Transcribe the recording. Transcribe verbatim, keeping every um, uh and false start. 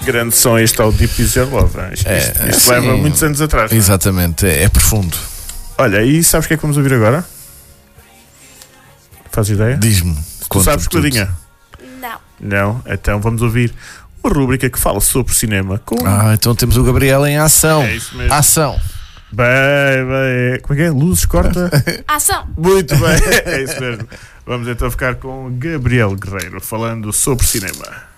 grande som este ao Deep Is Your Love. Hein? Isto, É, isto, isto sim. leva muitos anos atrás. Não é? Exatamente, é, é profundo. Olha, e sabes o que é que vamos ouvir agora? Fazes ideia? Diz-me. Tu conta-me sabes, tudo. Claudinha? Não. Não? Então vamos ouvir uma rúbrica que fala sobre cinema. Com... Ah, então temos o Gabriel em ação. É isso mesmo. Ação. Bem, bem. Como é que é? Luzes, corta. Ação. Muito bem, é isso mesmo. Vamos então ficar com Gabriel Guerreiro falando sobre cinema.